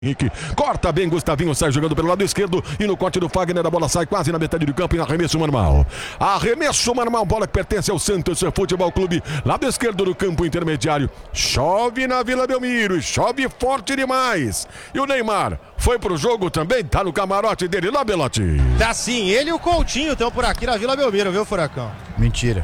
Henrique, corta bem, Gustavinho sai jogando pelo lado esquerdo e no corte do Fagner a bola sai quase na metade do campo em arremesso manual. Arremesso manual, bola que pertence ao Santos Futebol Clube, lado esquerdo do campo intermediário. Chove na Vila Belmiro, chove forte demais. E o Neymar foi pro jogo também, tá no camarote dele lá, Belotti. Tá sim, ele e o Coutinho estão por aqui na Vila Belmiro, viu, Furacão? Mentira.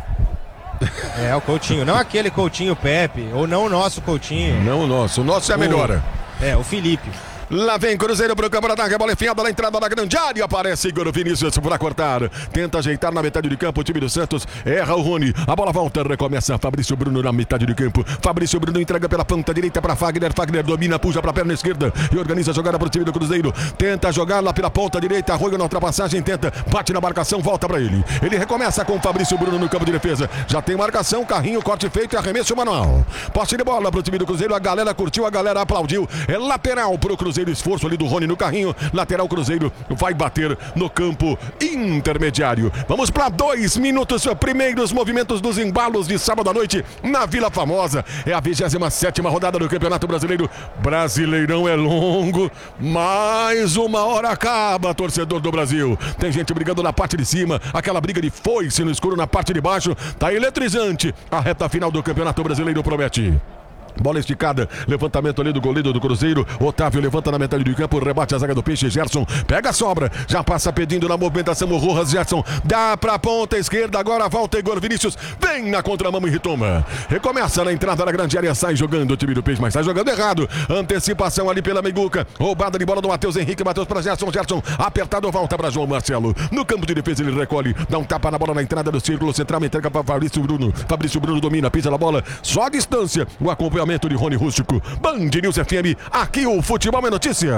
É, o Coutinho, não aquele Coutinho Pepe, ou não o nosso Coutinho. Não o nosso é a melhor. É, o Felipe. Lá vem Cruzeiro pro campo de ataque, a bola enfiada na entrada da grande área, aparece Igor Vinícius para cortar, tenta ajeitar na metade de campo o time do Santos, erra o Rony, a bola volta, recomeça Fabrício Bruno na metade de campo, Fabrício Bruno entrega pela ponta direita para Fagner, Fagner domina, puxa para a perna esquerda e organiza a jogada para o time do Cruzeiro, tenta jogar lá pela ponta direita, Arroio na ultrapassagem, tenta, bate na marcação, volta para ele recomeça com Fabrício Bruno no campo de defesa, já tem marcação, carrinho, corte feito e arremesso manual, posse de bola para o time do Cruzeiro, a galera curtiu, a galera aplaudiu, é lateral para o Cruzeiro, esforço ali do Rony no carrinho, lateral Cruzeiro vai bater no campo intermediário. Vamos para 2 minutos, primeiros movimentos dos embalos de sábado à noite na Vila Famosa. É a 27ª rodada do Campeonato Brasileiro. Brasileirão é longo, mais uma hora acaba, torcedor do Brasil. Tem gente brigando na parte de cima, aquela briga de foice no escuro na parte de baixo. Tá eletrizante. A reta final do Campeonato Brasileiro promete. Bola esticada, levantamento ali do goleiro do Cruzeiro, Otávio levanta na metade do campo, rebate a zaga do Peixe, Gerson pega a sobra, já passa pedindo na movimentação o Rojas, Gerson dá pra ponta esquerda, agora volta Igor Vinícius, vem na contramão e retoma, recomeça na entrada da grande área, sai jogando o time do Peixe, mas sai jogando errado, antecipação ali pela Meiguca, roubada de bola do Matheus Henrique, Matheus pra Gerson, Gerson apertado, volta pra João Marcelo, no campo de defesa ele recolhe, dá um tapa na bola na entrada do círculo central, entrega pra Fabrício Bruno domina, pisa na bola, só a distância, o acompanhamento de Rony Rústico, Band News FM, aqui o futebol é notícia.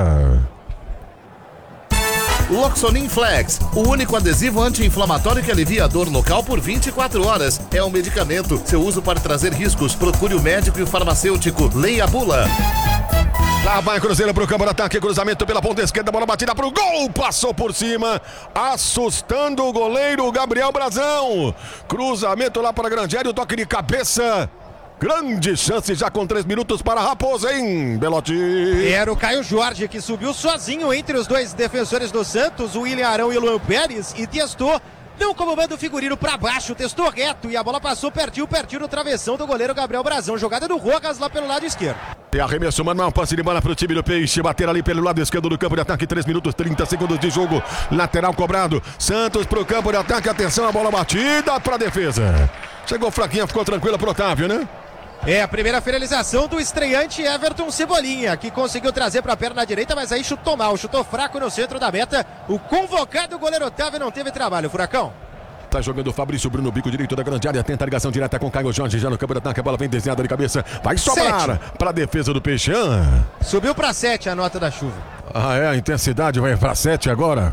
Loxonin Flex, o único adesivo anti-inflamatório que alivia a dor local por 24 horas. É um medicamento, seu uso pode trazer riscos, procure o médico e o farmacêutico, leia a bula. Lá vai Cruzeiro pro campo de ataque, cruzamento pela ponta esquerda, bola batida pro gol, passou por cima, assustando o goleiro Gabriel Brazão. Cruzamento lá para a grande área, o toque de cabeça. Grande chance já com 3 minutos para a Raposa, hein, Belotti? Era o Caio Jorge que subiu sozinho entre os dois defensores do Santos, o William Arão e o Luan Pérez, e testou, não como manda o figurino para baixo, testou reto e a bola passou pertinho do travessão do goleiro Gabriel Brazão. Jogada do Rojas lá pelo lado esquerdo. E arremesso manual, passe de bola para o time do Peixe, bater ali pelo lado esquerdo do campo de ataque, 3 minutos 30 segundos de jogo, lateral cobrado, Santos pro campo de ataque, atenção, a bola batida para a defesa. Chegou fraquinha, ficou tranquila pro Otávio, né? É a primeira finalização do estreante Everton Cebolinha, que conseguiu trazer para a perna direita, mas aí chutou mal, chutou fraco no centro da meta. O convocado goleiro Otávio não teve trabalho, Furacão. Tá jogando o Fabrício Bruno, bico direito da grande área, tenta a ligação direta com Caio Jorge, já no campo de ataque, a bola vem desenhada de cabeça, vai sobrar para a defesa do Peixe. Subiu para 7 a nota da chuva. A intensidade vai para 7 agora.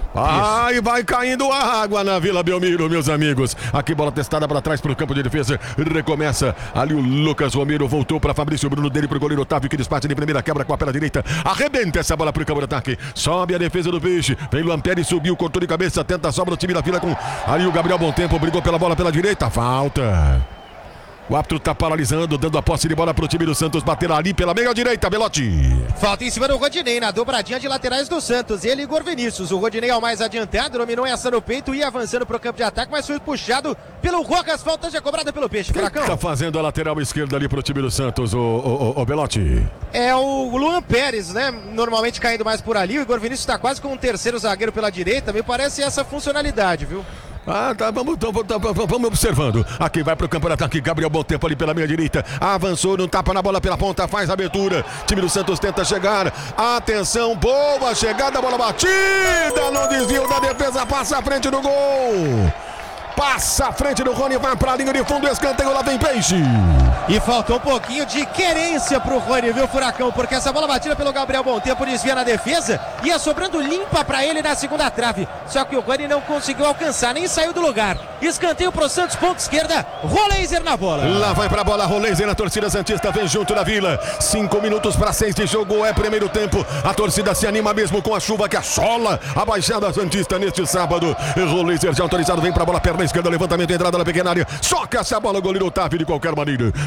E vai caindo a água na Vila Belmiro, meus amigos. Aqui bola testada para trás pro campo de defesa. Recomeça ali o Lucas Romero. Voltou para Fabrício Bruno, dele pro goleiro Otávio, que despate de primeira, quebra com a perna direita. Arrebenta essa bola pro campo de ataque. Sobe a defesa do Peixe. Vem Luan Pérez, subiu, cortou de cabeça. Tenta a sobra o time da Vila com ali o Gabriel Bom Tempo. Brigou pela bola pela direita. Falta. O árbitro tá paralisando, dando a posse de bola pro time do Santos, bater ali pela meia direita, Belotti. Falta em cima do Rodinei, na dobradinha de laterais do Santos, ele e Igor Vinícius. O Rodinei ao mais adiantado, dominou essa no peito, ia avançando pro campo de ataque, mas foi puxado pelo Rojas, falta já cobrada pelo Peixe. Quem tá fazendo a lateral esquerda ali pro time do Santos, o Belotti? É o Luan Pérez, né, normalmente caindo mais por ali, o Igor Vinícius tá quase com um terceiro zagueiro pela direita, me parece essa funcionalidade, viu? Tá, vamos observando. Aqui vai pro campo de ataque, Gabriel Bom Tempo ali pela meia direita. Avançou, não tapa na bola pela ponta, faz a abertura. Time do Santos tenta chegar. Atenção, boa chegada, bola batida no desvio da defesa, passa à frente do gol. Passa à frente do Rony, vai pra linha de fundo, escanteio, lá vem Peixe. E faltou um pouquinho de querência pro Rony, viu, Furacão? Porque essa bola batida pelo Gabriel Bom Tempo desvia na defesa, ia sobrando limpa pra ele na segunda trave. Só que o Rony não conseguiu alcançar, nem saiu do lugar. Escanteio pro Santos, ponta esquerda, Roleiser na bola. Lá vai pra bola, Roleiser, a torcida santista vem junto na Vila. 5 minutos para 6 de jogo, é primeiro tempo. A torcida se anima mesmo com a chuva que assola a Baixada Santista neste sábado. Roleiser já autorizado, vem pra bola, perna esquerda, levantamento, entrada na pequena área. Soca essa bola, o goleiro Otávio de qualquer maneira.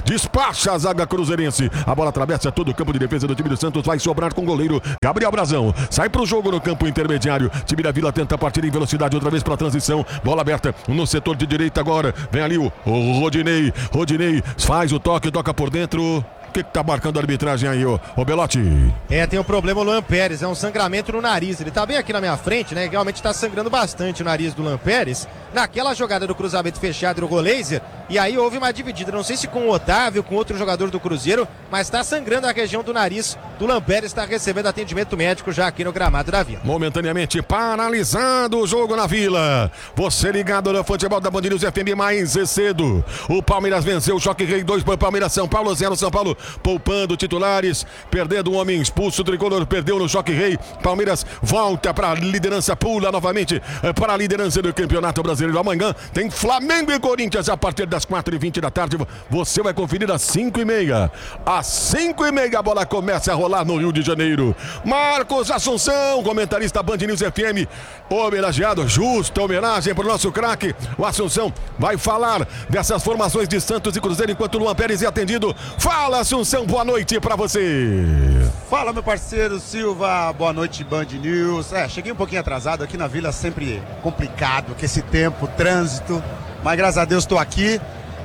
despacha a zaga cruzeirense. A bola atravessa todo o campo de defesa do time do Santos, vai sobrar com o goleiro Gabriel Brazão. Sai pro jogo no campo intermediário. Time da Vila tenta partir em velocidade outra vez para transição. Bola aberta no setor de direita agora. Vem ali o Rodinei. Rodinei faz o toque, toca por dentro. O que tá marcando a arbitragem aí, ô Belotti? Tem um problema o Luan Pérez, é um sangramento no nariz. Ele tá bem aqui na minha frente, né? Realmente tá sangrando bastante o nariz do Luan Pérez. Naquela jogada do cruzamento fechado do Goleiser. E aí houve uma dividida, não sei se com o Otávio, com outro jogador do Cruzeiro, mas tá sangrando a região do nariz do Luan Pérez, tá recebendo atendimento médico já aqui no gramado da Vila. Momentaneamente paralisado o jogo na Vila. Você ligado no futebol da Band News FM mais cedo. O Palmeiras venceu o Choque Rei 2 para Palmeiras, São Paulo 0. São Paulo poupando titulares, perdendo um homem expulso. O tricolor perdeu no Choque Rei. Palmeiras volta para a liderança, pula novamente para a liderança do Campeonato Brasileiro. Amanhã tem Flamengo e Corinthians a partir das 4h20 da tarde. Você vai conferir às 5h30. Às 5h30 a bola começa a rolar no Rio de Janeiro. Marcos Assunção, comentarista Band News FM, homenageado, justa homenagem para o nosso craque. O Assunção vai falar dessas formações de Santos e Cruzeiro enquanto o Luan Pérez é atendido. Fala, Assunção, boa noite para você. Fala, meu parceiro Silva, boa noite, Band News. Cheguei um pouquinho atrasado aqui na Vila, sempre complicado, com esse tempo, trânsito, mas graças a Deus estou aqui.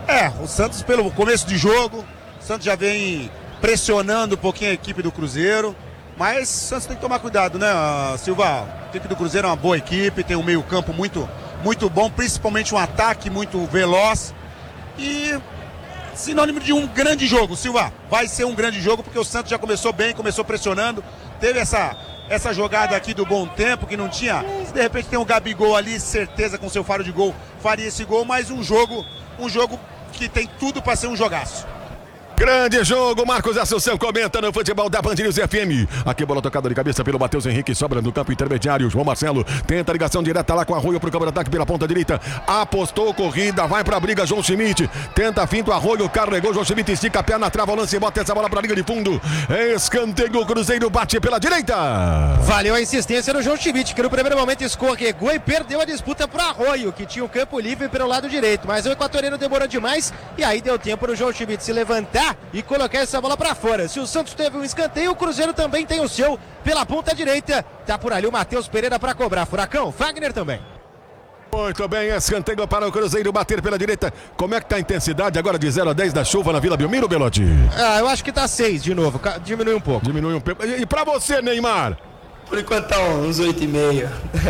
O Santos, pelo começo de jogo, o Santos já vem pressionando um pouquinho a equipe do Cruzeiro, mas o Santos tem que tomar cuidado, né, Silva? A equipe do Cruzeiro é uma boa equipe, tem um meio campo muito, muito bom, principalmente um ataque muito veloz e sinônimo de um grande jogo, Silva. Vai ser um grande jogo porque o Santos já começou bem, começou pressionando, teve essa jogada aqui do bom tempo que não tinha, se de repente tem um Gabigol ali, certeza com seu faro de gol faria esse gol, mas um jogo que tem tudo para ser um jogaço. Grande jogo, Marcos Assunção comenta no futebol da Band News FM. Aqui bola tocada de cabeça pelo Matheus Henrique, sobra no campo intermediário. João Marcelo tenta a ligação direta lá com Arroio pro campo de ataque pela ponta direita. Apostou corrida, vai pra briga João Schmidt. Tenta finto, Arroio carregou, João Schmidt estica a perna, trava o lance e bota essa bola pra linha de fundo. Escanteio, o Cruzeiro bate pela direita. Valeu a insistência do João Schmidt, que no primeiro momento escorregou e perdeu a disputa pro Arroio, que tinha o campo livre pelo lado direito. Mas o equatoriano demorou demais e aí deu tempo no João Schmidt se levantar e colocar essa bola pra fora. Se o Santos teve um escanteio, o Cruzeiro também tem o seu pela ponta direita. Tá por ali o Matheus Pereira pra cobrar. Furacão, Fagner também. Muito bem, escanteio para o Cruzeiro bater pela direita. Como é que tá a intensidade agora de 0 a 10 da chuva na Vila Belmiro, Belotti? Eu acho que tá 6 de novo, diminui um pouco. Diminui um pouco. E pra você, Neymar? Por enquanto tá uns 8,5.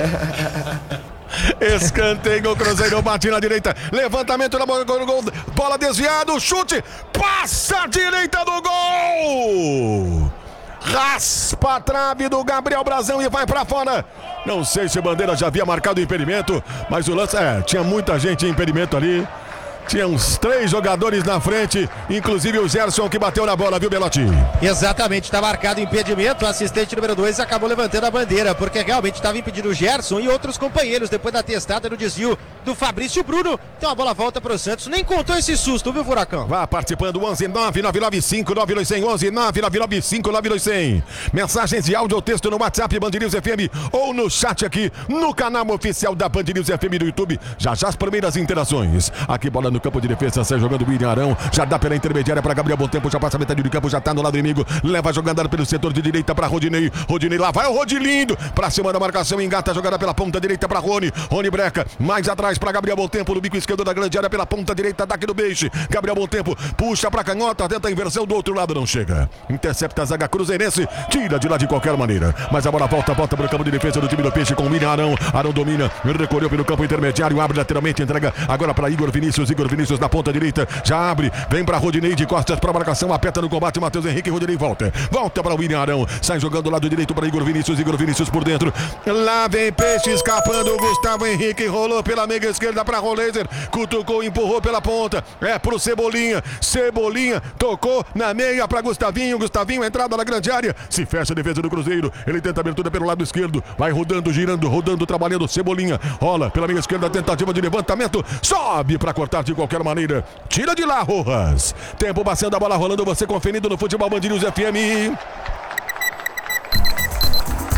Escanteio, o Cruzeiro bate na direita. Levantamento na bola, bola desviado, chute, passa a direita do gol. Raspa a trave do Gabriel Brazão e vai pra fora. Não sei se o Bandeira já havia marcado o impedimento, mas o lance, tinha muita gente em impedimento ali. Tinha uns 3 jogadores na frente, inclusive o Gerson que bateu na bola, viu, Belotti? Exatamente, está marcado impedimento. O assistente número 2 acabou levantando a bandeira, porque realmente estava impedindo o Gerson e outros companheiros depois da testada no desvio do Fabrício Bruno. Então a bola volta para o Santos. Nem contou esse susto, viu, Furacão? Vá participando, 11-999-5-921, 11-999-5-921. Mensagens de áudio ou texto no WhatsApp Band News FM ou no chat aqui no canal oficial da Band News FM do YouTube. Já as primeiras interações. Aqui bola no campo de defesa, sai jogando o William Arão, já dá pela intermediária para Gabriel Bom Tempo, já passa a metade do campo, já tá no lado inimigo, leva a jogada pelo setor de direita para Rodinei, lá vai o Rodilindo, pra cima da marcação, engata a jogada pela ponta direita para Rony breca, mais atrás para Gabriel Bom Tempo, no bico esquerdo da grande área pela ponta direita, ataque do Beixe, Gabriel Bom Tempo, puxa pra canhota, tenta a inversão do outro lado, não chega, intercepta a zaga cruzeirense, tira de lá de qualquer maneira, mas a bola volta pro campo de defesa do time do Peixe com o William Arão domina, recolheu pelo campo intermediário, abre lateralmente, entrega agora para Igor Vinícius na ponta direita, já abre, vem para Rodinei de costas para marcação, aperta no combate, Matheus Henrique, Rodinei volta para o William Arão, sai jogando do lado direito para Igor Vinícius por dentro, lá vem Peixe escapando, Gustavo Henrique rolou pela meia esquerda para Roleiser, cutucou, empurrou pela ponta, pro Cebolinha, tocou na meia para Gustavinho, entrada na grande área, se fecha a defesa do Cruzeiro, ele tenta abertura pelo lado esquerdo, vai rodando, girando, trabalhando, Cebolinha, rola pela meia esquerda, tentativa de levantamento, sobe para cortar de qualquer maneira, tira de lá, Rojas. Tempo passando, a bola rolando, você conferindo no Futebol Band News FM.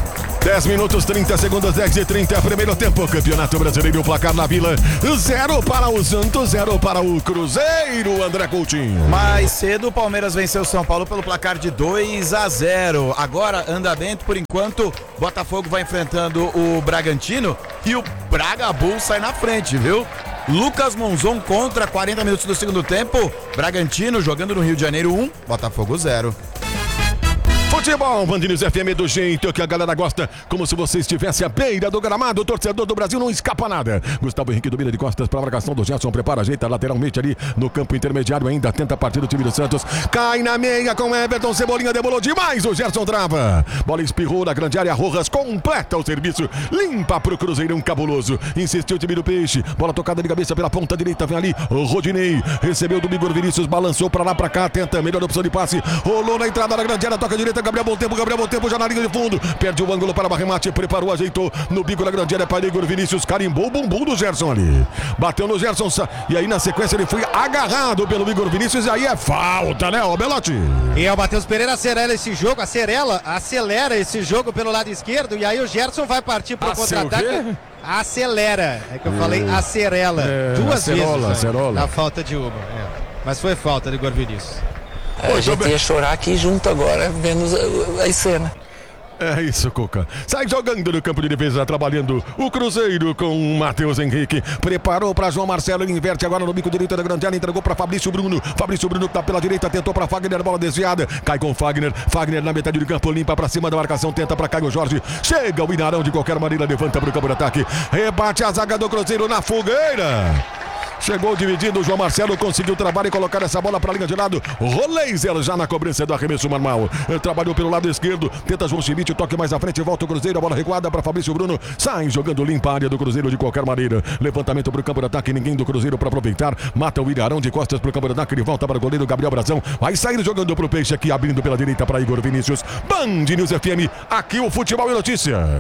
10 minutos, 30 segundos, 10:30, primeiro tempo, Campeonato Brasileiro, placar na Vila, 0 para o Santos, 0 para o Cruzeiro, André Coutinho. Mais cedo, o Palmeiras venceu o São Paulo pelo placar de 2-0. Agora, andamento, por enquanto, Botafogo vai enfrentando o Bragantino e o Braga Bull sai na frente, viu? Lucas Monzon contra 40 minutos do segundo tempo, Bragantino jogando no Rio de Janeiro 1, Botafogo 0. Futebol, Band News FM do jeito que a galera gosta, como se você estivesse à beira do gramado. O torcedor do Brasil não escapa nada. Gustavo Henrique domina de costas para a marcação do Gerson, prepara, ajeita lateralmente ali no campo intermediário, ainda tenta a partida do time do Santos. Cai na meia com Everton, Cebolinha debolou demais, o Gerson trava. Bola espirrou na grande área, Rojas completa o serviço, limpa pro Cruzeirão cabuloso. Insistiu o time do Peixe, bola tocada de cabeça pela ponta direita, vem ali o Rodinei, recebeu do Igor Vinícius, balançou pra lá pra cá, tenta, melhor opção de passe, rolou na entrada da grande área, toca direita, Gabriel Bom Tempo já na linha de fundo, perde o ângulo para o arremate, preparou, ajeitou no bico da grande área para Igor Vinícius, carimbou o bumbum do Gerson ali, bateu no Gerson e aí na sequência ele foi agarrado pelo Igor Vinícius e aí é falta, né, ô Belotti? E é o Matheus Pereira acelera esse jogo, acelera esse jogo pelo lado esquerdo e aí o Gerson vai partir pro contra-ataque. Acelera, é que eu falei acerela, duas vezes na falta de uma, mas foi falta do Igor Vinícius. A gente ia chorar aqui junto agora, vendo as cenas. É isso, Cuca. Sai jogando no campo de defesa, trabalhando o Cruzeiro com o Matheus Henrique. Preparou para João Marcelo, ele inverte agora no bico direito da grande área, entregou para Fabrício Bruno. Fabrício Bruno tá pela direita, tentou para Fagner, bola desviada. Cai com Fagner. Fagner na metade do campo, limpa para cima da marcação, tenta para Caio Jorge. Chega o Inarão de qualquer maneira, levanta para o campo de ataque. Rebate a zaga do Cruzeiro na fogueira. Chegou dividindo, o João Marcelo conseguiu trabalhar e colocar essa bola para a linha de lado. Roleiser já na cobrança do arremesso normal. Trabalhou pelo lado esquerdo, tenta João Schmidt, toque mais à frente, volta o Cruzeiro, a bola recuada para Fabrício Bruno. Sai jogando limpa a área do Cruzeiro de qualquer maneira. Levantamento para o campo de ataque, ninguém do Cruzeiro para aproveitar. Mata o Ilharão de costas para o campo de ataque, ele volta para o goleiro Gabriel Brazão. Vai sair jogando para o Peixe aqui, abrindo pela direita para Igor Vinícius. Band News FM, aqui o Futebol e Notícia.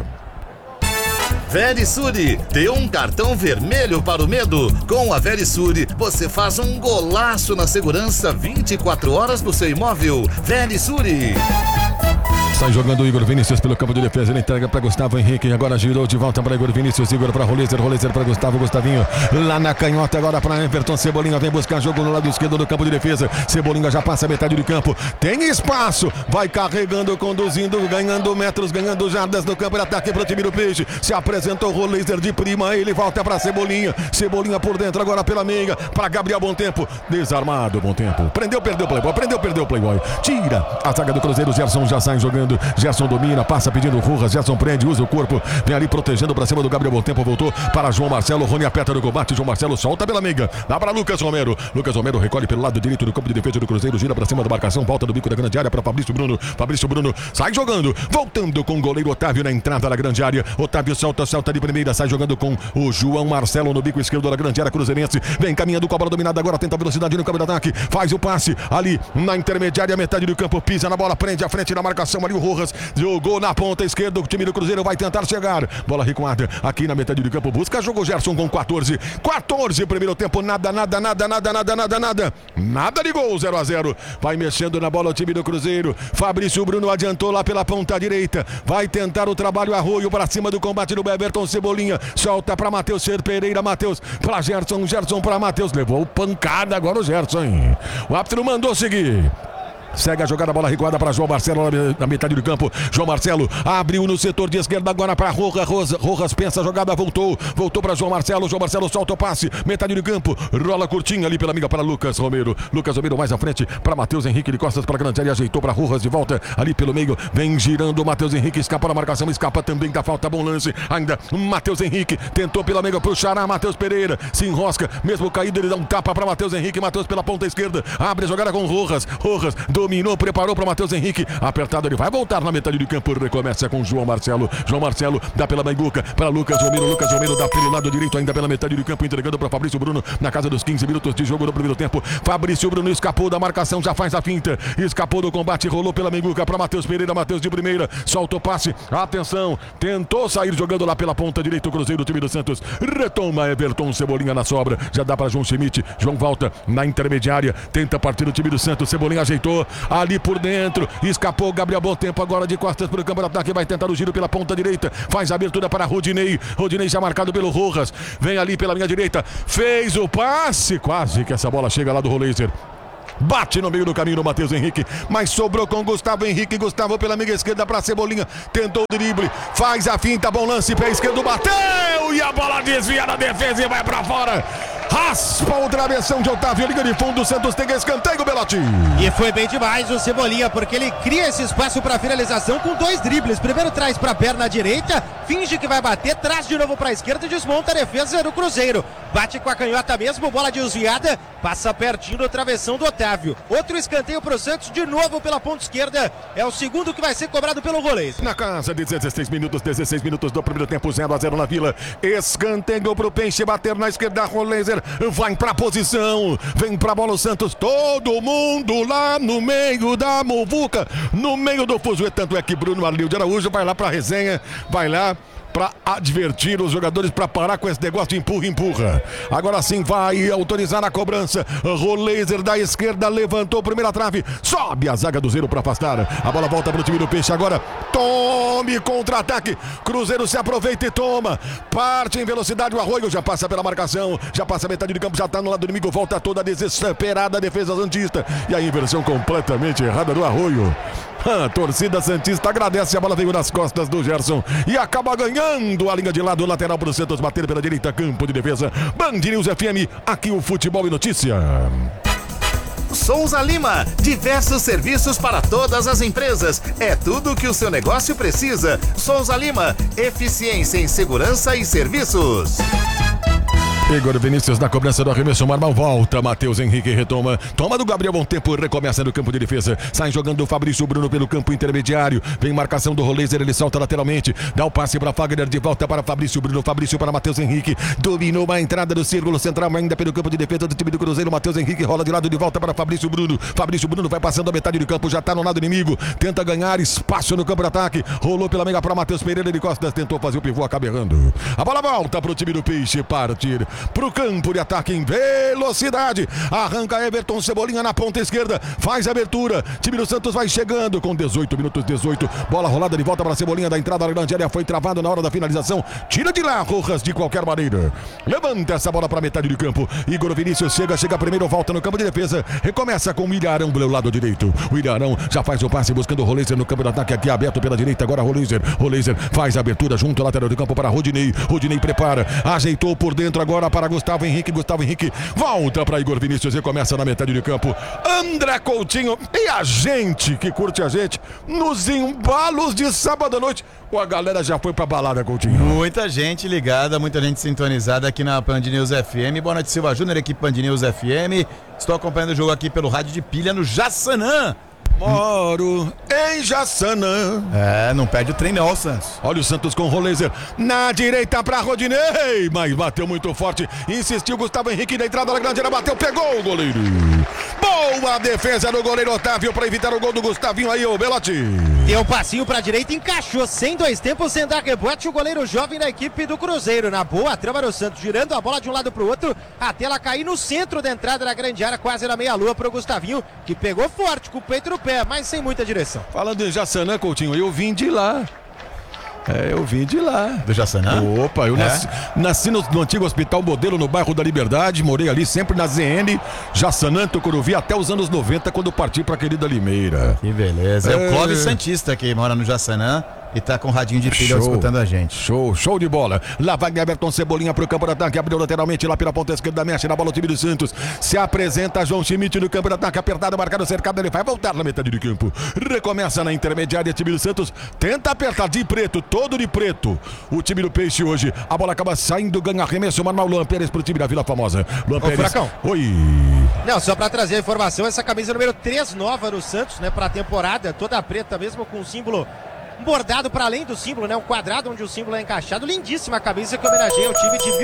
Verisure, dê um cartão vermelho para o medo. Com a Verisure, você faz um golaço na segurança 24 horas no seu imóvel. Verisure. Sai jogando o Igor Vinícius pelo campo de defesa, ele entrega para Gustavo Henrique, agora girou de volta para Igor Vinícius, Igor para Roleiser para Gustavo, Gustavinho lá na canhota agora para Everton, Cebolinha vem buscar jogo no lado esquerdo do campo de defesa, Cebolinha já passa a metade do campo, tem espaço, vai carregando, conduzindo, ganhando metros, ganhando jardas no campo de ataque para o time do Peixe, se apresentou o Roleiser de prima, ele volta para Cebolinha por dentro agora pela meia, para Gabriel Bom Tempo, desarmado Bom Tempo, perdeu o Playboy, tira a zaga do Cruzeiro, Gerson já sai jogando, Gerson domina, passa pedindo Rojas, Gerson prende, usa o corpo, vem ali protegendo pra cima do Gabriel Bom Tempo, voltou para João Marcelo, Rony aperta no combate, João Marcelo solta pela meiga, dá para Lucas Romero recolhe pelo lado direito do campo de defesa do Cruzeiro, gira pra cima da marcação, volta do bico da grande área para Fabrício Bruno, sai jogando, voltando com o goleiro Otávio na entrada da grande área, Otávio solta de primeira, sai jogando com o João Marcelo no bico esquerdo da grande área cruzeirense, vem caminhando com a bola dominada agora, tenta velocidade no campo de ataque, faz o passe ali na intermediária, metade do campo, pisa na bola, prende a frente na marcação ali o Rojas, jogou na ponta esquerda, o time do Cruzeiro vai tentar chegar, bola recuada aqui na metade do campo, busca, jogou Gerson com 14, primeiro tempo, nada de gol, 0-0, vai mexendo na bola o time do Cruzeiro, Fabrício Bruno adiantou lá pela ponta direita, vai tentar o trabalho, Arroio para cima do combate do Everton, Cebolinha, solta para Matheus Pereira, Matheus para Gerson para Matheus, levou pancada agora o Gerson, hein? O árbitro mandou seguir. Segue a jogada, bola recuada para João Marcelo na metade do campo. João Marcelo abriu no setor de esquerda agora para Rojas pensa a jogada, voltou para João Marcelo solta o passe, metade do campo, rola curtinho ali pela amiga para Lucas Romero mais à frente para Matheus Henrique de costas para a grande área, ajeitou para Rojas de volta ali pelo meio, vem girando o Matheus Henrique, escapa da marcação, escapa também da falta, bom lance, ainda Matheus Henrique, tentou pela meia pro Xará, Matheus Pereira, se enrosca, mesmo caído ele dá um tapa para Matheus Henrique, Matheus pela ponta esquerda, abre a jogada com Rojas dominou, preparou para Matheus Henrique, apertado, ele vai voltar na metade do campo, recomeça com João Marcelo dá pela Maiguca, para Lucas Romero dá pelo lado direito, ainda pela metade do campo, entregando para Fabrício Bruno, na casa dos 15 minutos de jogo no primeiro tempo, Fabrício Bruno escapou da marcação, já faz a finta, escapou do combate, rolou pela Maiguca para Matheus Pereira, Matheus de primeira, solta o passe, atenção, tentou sair jogando lá pela ponta direita o Cruzeiro, o time do Santos, retoma Everton, Cebolinha na sobra, já dá para João Schmidt, João volta na intermediária, tenta partir o time do Santos, Cebolinha ajeitou, Escapou ali por dentro. Escapou Gabriel Bom Tempo agora de costas para o campo de ataque. Vai tentar o giro pela ponta direita. Faz a abertura para Rodinei. Rodinei já marcado pelo Rojas. Vem ali pela linha direita. Fez o passe. Quase que essa bola chega lá do Roleiser. Bate no meio do caminho do Matheus Henrique, mas sobrou com Gustavo Henrique. Gustavo pela amiga esquerda para Cebolinha, tentou o drible, faz a finta, bom lance, pé esquerdo, bateu e a bola desvia da defesa e vai para fora. Raspa o travessão de Otávio, liga de fundo, o Santos tem escanteio, Belotti. E foi bem demais o Cebolinha, porque ele cria esse espaço para finalização com 2 dribles. Primeiro traz para a perna direita, finge que vai bater, traz de novo para a esquerda e desmonta a defesa do Cruzeiro. Bate com a canhota mesmo, bola desviada, passa pertinho do travessão do Otávio. Outro escanteio para o Santos, de novo pela ponta esquerda. É o segundo que vai ser cobrado pelo goleiro. Na casa de 16 minutos do primeiro tempo, 0-0 na Vila. Escanteio pro Peixe, bater na esquerda, Roleiser vai pra posição, vem pra bola o Santos, todo mundo lá no meio da muvuca, no meio do fuzuê, tanto é que Bruno Arlil de Araújo vai lá pra resenha, vai lá para advertir os jogadores para parar com esse negócio de empurra. Agora sim vai autorizar a cobrança. Roleiser da esquerda levantou, primeira trave, sobe a zaga do Zero para afastar. A bola volta para o time do Peixe agora. Tome contra-ataque. Cruzeiro se aproveita e toma. Parte em velocidade o Arroio, já passa pela marcação, já passa a metade do campo, já está no lado do inimigo, volta toda desesperada a defesa santista. E a inversão completamente errada do Arroio. A torcida santista agradece, a bola veio nas costas do Gerson e acaba ganhando a linha de lado, lateral para o Santos, bater pela direita, campo de defesa. Band News FM, aqui o Futebol e Notícia. Souza Lima, diversos serviços para todas as empresas. É tudo o que o seu negócio precisa. Souza Lima, eficiência em segurança e serviços. Igor Vinícius na cobrança do arremesso, Marmal volta, Matheus Henrique retoma, toma do Gabriel Bom Tempo, recomeça no campo de defesa, sai jogando o Fabrício Bruno pelo campo intermediário, vem marcação do Roleiser, ele solta lateralmente, dá o passe para Fagner, de volta para Fabrício Bruno, Fabrício para Matheus Henrique, dominou a entrada do círculo central ainda pelo campo de defesa do time do Cruzeiro, Matheus Henrique rola de lado de volta para Fabrício Bruno vai passando a metade do campo, já tá no lado inimigo, tenta ganhar espaço no campo de ataque, rolou pela meia para Matheus Pereira de costas, tentou fazer o pivô, acaba errando, a bola volta pro time do Peixe partir pro campo de ataque em velocidade, arranca Everton Cebolinha na ponta esquerda, faz a abertura, time do Santos vai chegando com 18 minutos, bola rolada de volta para Cebolinha da entrada da grande área, foi travado na hora da finalização, tira de lá Rojas de qualquer maneira, levanta essa bola para metade do campo, Igor Vinícius chega primeiro, volta no campo de defesa, recomeça com o Ilharão pelo lado direito, o Ilharão já faz o passe buscando o Roleiser no campo de ataque, aqui aberto pela direita, agora Roleiser faz a abertura junto ao lateral do campo para Rodinei prepara, ajeitou por dentro agora para Gustavo Henrique volta para Igor Vinícius e começa na metade do campo, André Coutinho e a gente que curte a gente nos embalos de sábado à noite, a galera já foi pra balada, Coutinho. Muita gente ligada, muita gente sintonizada aqui na Band News FM. Boa noite, Silva Júnior, equipe Band News FM. Estou acompanhando o jogo aqui pelo rádio de pilha no Jaçanã. Moro em Jaçanã. Não perde o trem não, Santos. Olha o Santos com o Roleiser na direita pra Rodinei, mas bateu muito forte, insistiu Gustavo Henrique na entrada da grande área, bateu, pegou o goleiro. Boa defesa do goleiro Otávio para evitar o gol do Gustavinho aí, o Belotti. Deu passinho pra direita, encaixou sem 2 tempos, sem dar rebote, o goleiro jovem da equipe do Cruzeiro. Na boa trama do Santos, girando a bola de um lado pro outro, até ela cair no centro da entrada da grande área, quase na meia-lua pro Gustavinho, que pegou forte com o peito no pé, mas sem muita direção. Falando em Jaçanã, Coutinho, eu vim de lá. Eu vim de lá. Do Jaçanã? Opa, eu nasci no antigo Hospital Modelo, no bairro da Liberdade, morei ali sempre na ZN, Jaçanã, Tucuruvi, até os anos 90, quando parti pra querida Limeira. Que beleza. É o Clóvis Santista que mora no Jaçanã e tá com o radinho de pilha escutando a gente. Show de bola. Lá vai Everton Cebolinha pro campo de ataque, abriu lateralmente lá pela ponta esquerda, mexe na bola o time do Santos. Se apresenta João Schmidt no campo de ataque, apertado, marcado, cercado, ele vai voltar na metade do campo. Recomeça na intermediária, time do Santos tenta apertar de preto, todo de preto. O time do Peixe hoje, a bola acaba saindo, ganha arremesso, Manuel Luan Pérez pro time da Vila Formosa. Luan Pérez. Furacão. Oi. Não, só pra trazer a informação, essa camisa número 3 nova do Santos, né, pra temporada, toda preta mesmo, com o símbolo bordado para além do símbolo, né? Um quadrado onde o símbolo é encaixado. Lindíssima camisa que homenageia o time de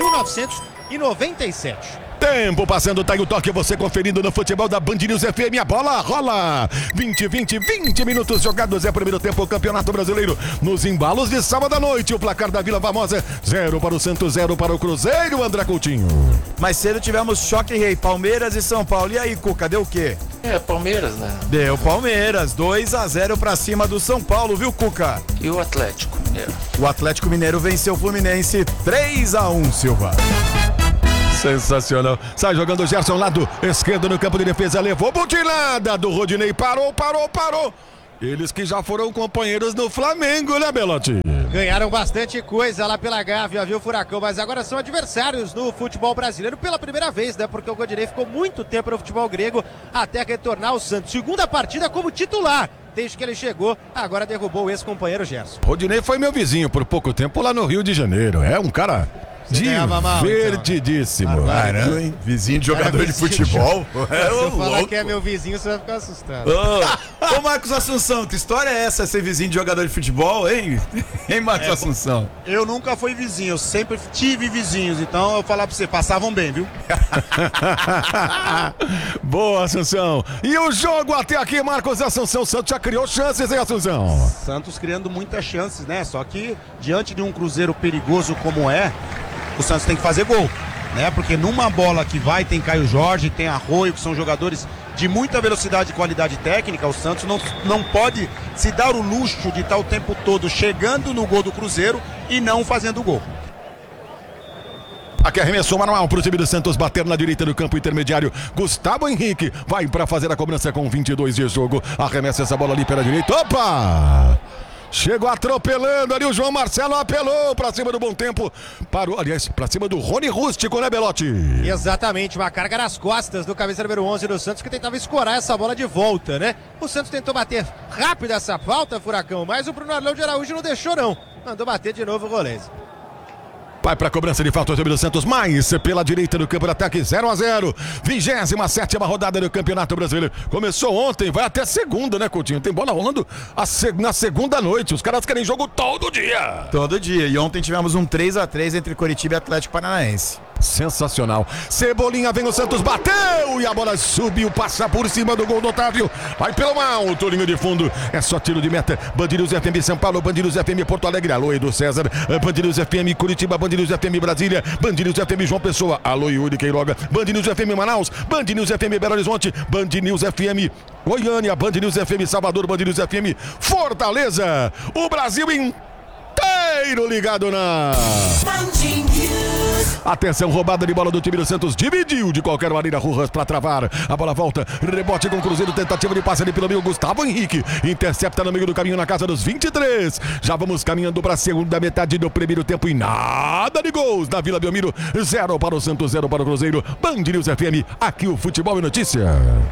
1997. Tempo passando, tá aí o toque, você conferindo no futebol da Band News FM, a bola rola, 20 minutos jogados, é primeiro tempo, o Campeonato Brasileiro, nos embalos de sábado à noite, o placar da Vila Formosa, 0 para o Santos, 0 para o Cruzeiro, André Coutinho. Mais cedo tivemos choque rei, Palmeiras e São Paulo, e aí, Cuca, deu o quê? É, Palmeiras, né? Deu Palmeiras, 2-0 pra cima do São Paulo, viu, Cuca? E o Atlético Mineiro? O Atlético Mineiro venceu o Fluminense 3-1, Silva. Sensacional. Sai jogando o Gerson, lado esquerdo no campo de defesa. Levou butilada do Rodinei. Parou. Eles que já foram companheiros no Flamengo, né, Belotti? Ganharam bastante coisa lá pela Gávea, viu, Furacão? Mas agora são adversários no futebol brasileiro pela primeira vez, né? Porque o Rodinei ficou muito tempo no futebol grego até retornar ao Santos. Segunda partida como titular. Desde que ele chegou, agora derrubou o ex-companheiro Gerson. Rodinei foi meu vizinho por pouco tempo lá no Rio de Janeiro. É um cara divertidíssimo. Então. Caramba, hein? Vizinho de jogador de futebol. Se eu falar que é meu vizinho, você vai ficar assustado. Ô, Marcos Assunção, que história é essa, ser vizinho de jogador de futebol, hein? Hein, Marcos Assunção? Eu nunca fui vizinho, eu sempre tive vizinhos, então eu vou falar pra você, passavam bem, viu? Boa, Assunção. E o jogo até aqui, Marcos Assunção. Santos já criou chances, hein, Assunção? Santos criando muitas chances, né? Só que diante de um Cruzeiro perigoso como é, o Santos tem que fazer gol, né? Porque numa bola que vai, tem Caio Jorge, tem Arroio, que são jogadores de muita velocidade e qualidade técnica. O Santos não pode se dar o luxo de estar o tempo todo chegando no gol do Cruzeiro e não fazendo gol. Aqui arremessou manual para o time do Santos bater na direita do campo intermediário. Gustavo Henrique vai para fazer a cobrança com 22 de jogo. Arremessa essa bola ali pela direita. Opa! Chegou atropelando ali o João Marcelo, apelou pra cima do Bom Tempo. Parou, aliás, pra cima do Rony Rústico, né, Belotti? Exatamente, uma carga nas costas do cabeça número 11 do Santos, que tentava escorar essa bola de volta, né? O Santos tentou bater rápido essa falta, Furacão, mas o Bruno Arlão de Araújo não deixou, não. Mandou bater de novo o Rolês. Vai para a cobrança de falta o time do Santos, mais pela direita do campo de ataque, 0-0. 27ª rodada do Campeonato Brasileiro. Começou ontem, vai até segunda, né, Coutinho? Tem bola rolando na segunda noite. Os caras querem jogo todo dia. Todo dia. E ontem tivemos um 3-3 entre Coritiba e Atlético Paranaense. Sensacional. Cebolinha, vem o Santos, bateu e a bola subiu, passa por cima do gol do Otávio. Vai pelo alto, linha de fundo. É só tiro de meta. Bandidos FM São Paulo, Bandidos FM Porto Alegre, alô Edu César. Bandidos FM Curitiba, Bandidos FM Brasília, Bandidos FM João Pessoa, alô Yuri Queiroga. Bandidos FM Manaus, Bandidos FM Belo Horizonte, Bandidos FM Goiânia, Bandidos FM Salvador, Bandidos FM Fortaleza. O Brasil inteiro ligado na... Atenção, roubada de bola do time do Santos. Dividiu de qualquer maneira Rujas para travar. A bola volta, rebote com o Cruzeiro. Tentativa de passe ali pelo meio. Gustavo Henrique intercepta no meio do caminho na casa dos 23. Já vamos caminhando para a segunda metade do primeiro tempo e nada de gols na Vila Belmiro. 0 para o Santos, 0 para o Cruzeiro. Band News FM, aqui o futebol e notícia.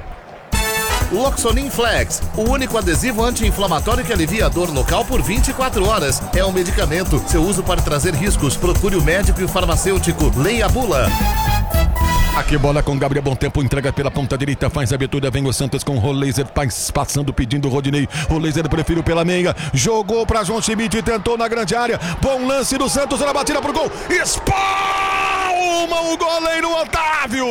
Loxonin Flex, o único adesivo anti-inflamatório que alivia a dor local por 24 horas. É um medicamento. Seu uso pode trazer riscos. Procure o médico e o farmacêutico. Leia a bula. Aqui bola com Gabriel Bom Tempo, entrega pela ponta direita, faz a abertura, vem o Santos com o Roleiser, passando, pedindo o Rodinei. Roleiser preferiu pela meia, jogou pra João Schmidt, tentou na grande área. Bom lance do Santos, na batida pro gol. Espalma o goleiro Otávio.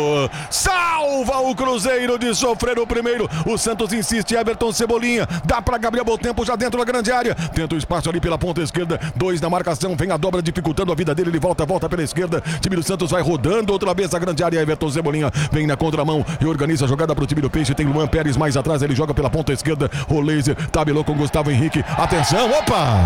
Salva o Cruzeiro de sofrer o primeiro. O Santos insiste, Everton Cebolinha, dá pra Gabriel Bom Tempo já dentro da grande área. Tenta o espaço ali pela ponta esquerda, 2 na marcação, vem a dobra dificultando a vida dele, ele volta pela esquerda. O time do Santos vai rodando outra vez a grande área. Everton Cebolinha vem na contramão e organiza a jogada pro time do Peixe. Tem Luan Pérez mais atrás, ele joga pela ponta esquerda. Roleiser tabelou com Gustavo Henrique. Atenção, opa!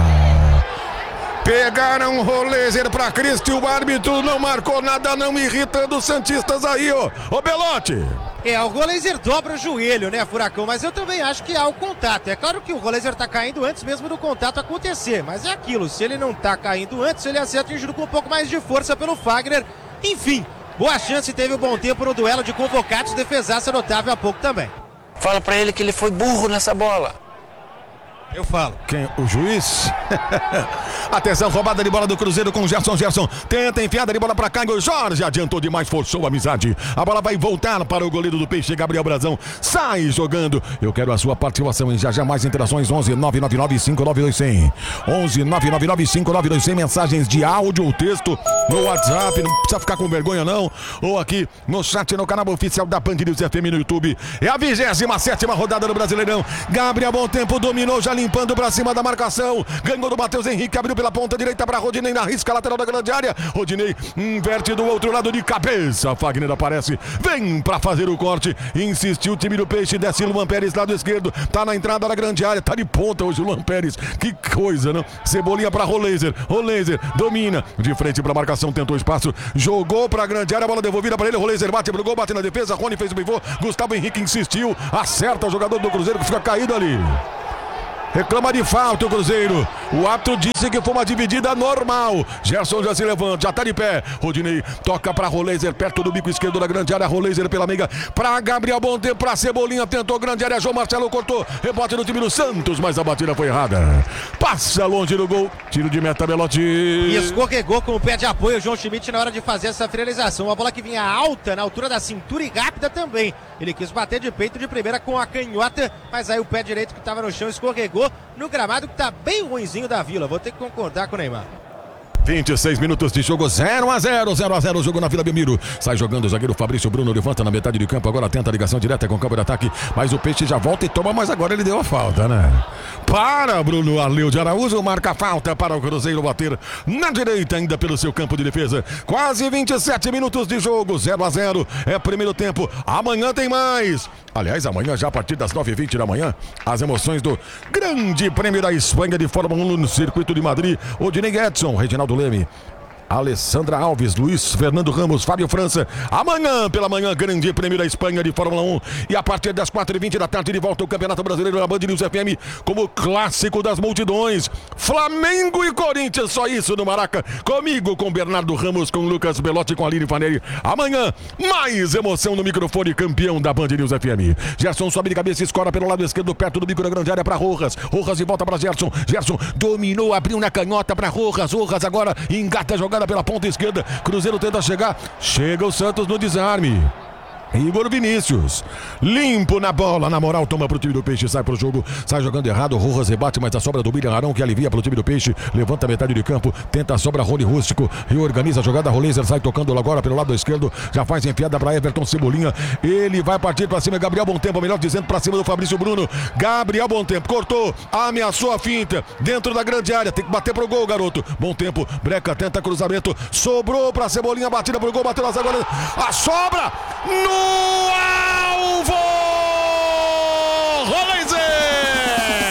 Pegaram o Roleiser pra Cristo e o árbitro não marcou nada, não, irritando os santistas aí, ó. Ô Belotti! O Roleiser dobra o joelho, né, Furacão? Mas eu também acho que há o contato. É claro que o Roleiser tá caindo antes mesmo do contato acontecer, mas é aquilo, se ele não tá caindo antes, ele ia ser atingido com um pouco mais de força pelo Fagner. Enfim, boa chance, teve o Bom Tempo no duelo de convocados, defesaça do Otávio há pouco também. Fala pra ele que ele foi burro nessa bola. Eu falo. Quem? O juiz? Atenção, roubada de bola do Cruzeiro com Gerson. Tenta enfiada de bola pra cá. O Jorge adiantou demais, forçou a amizade. A bola vai voltar para o goleiro do Peixe, Gabriel Brazão. Sai jogando. Eu quero a sua participação em já mais interações. 11-999-592100. 11-999-592100. Mensagens de áudio ou texto no WhatsApp. Não precisa ficar com vergonha, não. Ou aqui no chat, no canal oficial da Band News FM no YouTube. É a 27ª rodada do Brasileirão. Gabriel Bom Tempo dominou, já limpando pra cima da marcação. Ganhou do Matheus Henrique, abriu pela ponta direita para Rodinei na risca lateral da grande área. Rodinei inverte do outro lado de cabeça. Fagner aparece, vem para fazer o corte. Insistiu o time do Peixe, desce Luan Pérez, lado esquerdo. Tá na entrada da grande área, tá de ponta hoje o Luan Pérez. Que coisa, não? Cebolinha para Roleiser. Roleiser domina de frente para marcação, tentou espaço, jogou para a grande área, bola devolvida para ele. Roleiser bate pro gol, bate na defesa. Rony fez o pivô. Gustavo Henrique insistiu, acerta o jogador do Cruzeiro que fica caído ali. Reclama de falta o Cruzeiro. O árbitro disse que foi uma dividida normal. Gerson já se levanta, já tá de pé. Rodinei toca pra Roleiser, perto do bico esquerdo da grande área. Roleiser pela meiga pra Gabriel Monteiro, pra Cebolinha, tentou grande área. João Marcelo cortou, rebote no time do Santos, mas a batida foi errada. Passa longe do gol, tiro de meta, Belotti. E escorregou com o pé de apoio o João Schmidt na hora de fazer essa finalização. Uma bola que vinha alta, na altura da cintura e rápida também. Ele quis bater de peito de primeira com a canhota, mas aí o pé direito que estava no chão escorregou no gramado que tá bem ruinzinho da Vila. Vou ter que concordar com o Neymar. 26 minutos de jogo, 0-0 o jogo na Vila Belmiro. Sai jogando o zagueiro Fabrício Bruno, levanta na metade de campo, agora tenta a ligação direta com o campo de ataque, mas o Peixe já volta e toma, mas agora ele deu a falta, né? Para Bruno Arleu de Araújo, marca a falta para o Cruzeiro bater na direita ainda pelo seu campo de defesa. Quase 27 minutos de jogo, 0-0, é primeiro tempo. Amanhã tem mais. Aliás, amanhã já a partir das 9h20 da manhã, as emoções do Grande Prêmio da Espanha de Fórmula 1 no Circuito de Madrid. Odinei Edson, Reginaldo Leme, Alessandra Alves, Luiz Fernando Ramos, Fábio França. Amanhã, pela manhã, Grande Prêmio da Espanha de Fórmula 1. E a partir das 4h20 da tarde, de volta ao Campeonato Brasileiro na Band News FM, como clássico das multidões. Flamengo e Corinthians, só isso no Maraca. Comigo, com Bernardo Ramos, com Lucas Belotti, com Aline Fanelli. Amanhã, mais emoção no microfone, campeão da Band News FM. Gerson sobe de cabeça e escora pelo lado esquerdo, perto do bico da grande área para Rojas. Rojas e volta para Gerson. Gerson dominou, abriu na canhota para Rojas. Rojas agora engata a jogada pela ponta esquerda. Cruzeiro tenta chegar. Chega o Santos no desarme. Igor Vinícius, limpo na bola, na moral, toma pro time do Peixe, sai pro jogo, sai jogando errado, Rojas rebate, mas a sobra do William Arão que alivia pro time do Peixe, levanta a metade de campo, tenta a sobra, Rony Rústico, reorganiza a jogada, Roleiser sai tocando agora pelo lado esquerdo, já faz enfiada pra Everton Cebolinha, ele vai partir pra cima, Gabriel Bontempo, melhor dizendo, pra cima do Fabrício Bruno, Gabriel Bontempo, cortou, ameaçou a finta, dentro da grande área, tem que bater pro gol, garoto, Bontempo, breca, tenta cruzamento, sobrou pra Cebolinha, batida pro gol, bateu nas agora, a sobra, no alvo